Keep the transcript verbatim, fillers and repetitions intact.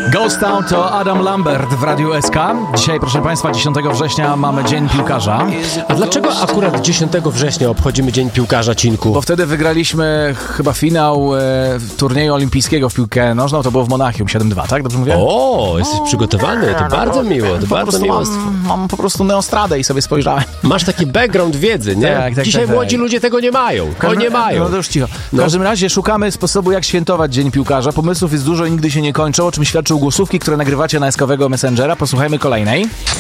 Ghost Town to Adam Lambert w Radiu S K. Dzisiaj, proszę Państwa, dziesiątego września mamy Dzień Piłkarza. A dlaczego akurat dziesiątego września obchodzimy Dzień Piłkarza, Cinku? Bo wtedy wygraliśmy chyba finał e, turnieju olimpijskiego w piłkę nożną. To było w Monachium siedem dwa, tak? Dobrze mówię? O, jesteś przygotowany, to bardzo miło, to po bardzo miło. mam, mam po prostu neostradę i sobie spojrzałem. Masz taki background wiedzy, nie? Tak, tak, Dzisiaj tak, młodzi tak. ludzie tego nie mają. O, nie mają. No to już cicho. W No. każdym razie szukamy sposobu, jak świętować Dzień Piłkarza. Pomysłów jest dużo i nigdy się nie kończą, o czym świadczą głosówki, które nagrywacie na eskowego Messengera. Posłuchajmy kolejnej.